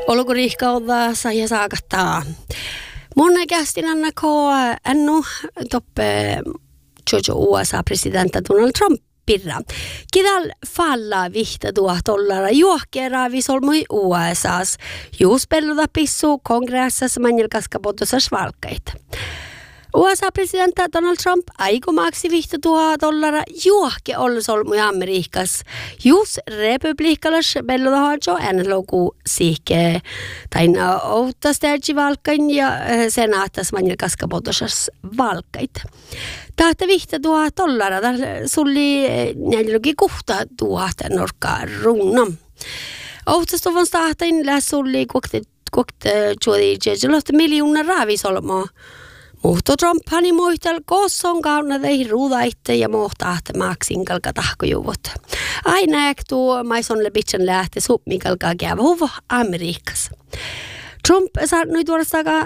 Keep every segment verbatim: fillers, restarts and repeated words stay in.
Olkurihkaudda saa saakattaa. Mun kästin Anna K. ännu toppe Jojo U S A-presidentti Donald Trump pirra. Kidal falla vihta tuo tollara juohkeraa visolmui U S A:s. Juus pelluta pissu kongressassa manjelkaska potosas valkkaita. U S A-presidentti Donald Trump aikomaaksi vihta tuo tollara juohke ollusolmui Amerikas. Juus republikalas pelluta hajo en loku siike taina outtastergi valkkain ja senaatas manjelkaska potosas valkkaita. Tahta vihta tuo tollara, sulli näilläkin kuhta tuohta norkkaa runna. Outsastuvon tahtain läs sulli kokte kokte juodi jejelot miljoona raavisolmaa. Muhto Trump hani muistel kosson kauna tei ruudaitte ja muhtahta maksinkalka tahkojuvot. Aina tuo maison lebitsen lähte supmikalka kävä huvo Amerikassa. Trump saa nyt tuodastakaan,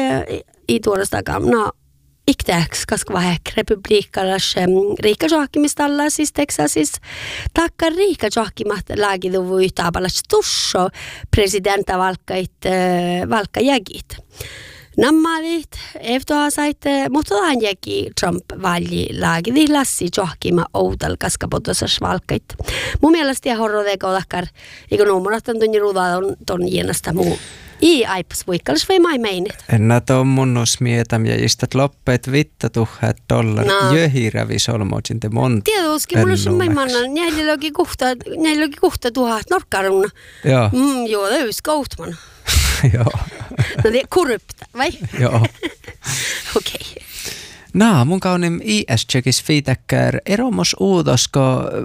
ei tuodastakaan, no Iktäks, koska vähän republikkalas riikkajohkimistalla siis Texasissa. Takka riikkajohkimat lääkitu yhtäpalas tusso presidentta valkkait valkkajägit. Nammalit, eftoa saitte, mutta on jäki Trump valji lääkiti lassi johkima outal koska potosas valkkait. Mun mielestä ja horrodeko takkar, eikö nuumurattan tunni ruudaa ton, ton jienasta muu. I aipas vuikkalas vai mai meinit? Enna tommunnus mietam ja istat loppeet vitta tuhat dollar no. Jöhirä solmoitsin te monta. Tietysti, mulla on mai mannan, näilläkin kuhta, näilläkin kuhta tuhat norkkaruna. Joo. Mm, joo, det är ju skoutman. Joo. No det är korrupt, vai? Joo. Okei. Okay. Naa, mun kaunim I S-tsekis fiitäkkär eromos uutosko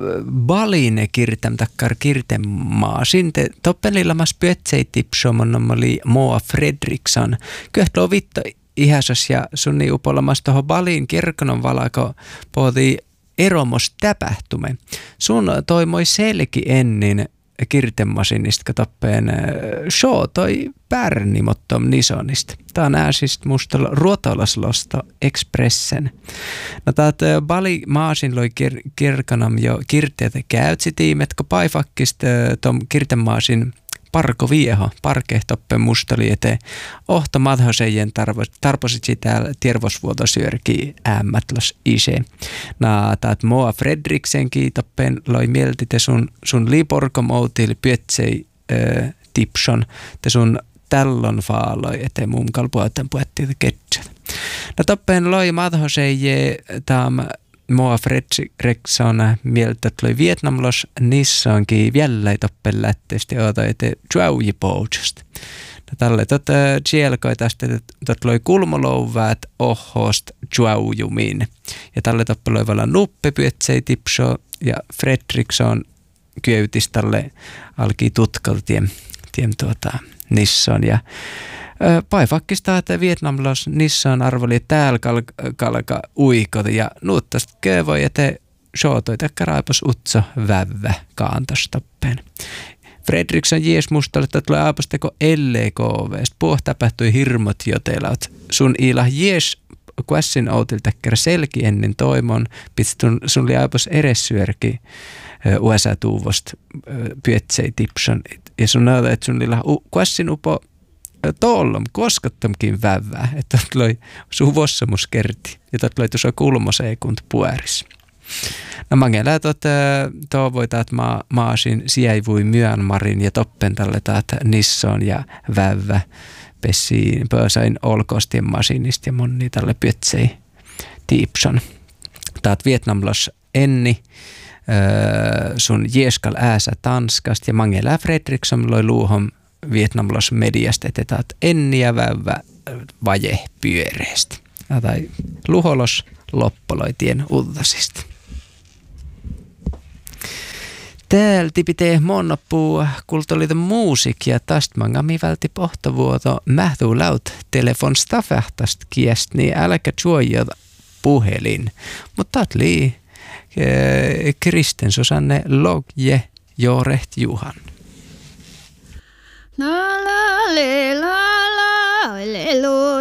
baline kirtem takkar kirtemmaa. Sinte toppelilamas pyötsei tipsomon oli Moa Fredriksson. Köhtlo vitto ihäsös ja sunni upolamas toho balin kirkonon valako pohti eromos täpähtume. Sun toimoi selki ennin kirtemasinista toppeen show toi pärnimottom nisonista. Tää on ääsist musta ruotolaslosta Expressen. No taat bali maasin loi kir- kirkanam jo kirteet käytsitiimet, kun paifakkist tom kirtemaasin parko vieho, parkehtoppe mustali ete ohto madhosejen tarpositsi täällä tiervosvuotosyörki äämmätlos ise. Na taat Moa Fredriksenkin toppen loi mielti te sun, sun liporkom outil pyötsei äh, tipson, te sun tällon faaloi ete muun kalpuoten puettiin ketsät. No toppen loi madhoseje tam Moa Fredriksson mieltä loi Vietnamlos nissaankin vielä ei toppen lähteesti oota ete juauji poutsasta. No tälle tota sielkoi tästä tot loi kulmolouvaat ohost juaujumin. Ja tälle toppen loi vala nuppe pyötsei tipso ja Fredriksson köytis tälle alki tutkaltien tiem tuota nissan ja paifakkista, että Vietnamlos Nissan arvoli täällä kalka, kalka uikot ja nuuttast kövoi, että shootoi takka raipos utso vävä kaantostoppeen. Fredriksson jies mustalle, että tulee aaposteko L K V:stä. Puh tapahtui hirmot jotelaut. Sun ila jies kuessin outil takkara selki ennen toimon, pitstun sun li aapos eressyörki U S A-tuuvost pyötsei tipson. Ja sun näytä, että sun lilla kuessin upo tollom koskottomkin vävää, että loi suvossamus kerti ja tot loi tuossa kulmoseikunt pueris. No mangela tot toivoitaat maa maasin sijaivui Myanmarin ja toppen tälle taat nisson ja vävä pessiin pöösain olkostien masinista ja monni tälle pyötsei tiipson. Taat Vietnamlos enni sun jeskal ääsä Tanskasta ja mangela Fredriksson loi luuhom Vietnamlos mediasta, että taat enniä vävä vaje pyöreästä. Tai luholos loppoloitien ultasista. Täälti pitää monopuu kultoliiton musiik ja tästä mangami välti pohtovuoto mähtuu laut telefon stafehtast kiest, niin älkä juojata puhelin. Mutta taat lii Kristen Susanne Logje Joreht Juhan. La la le la la le lo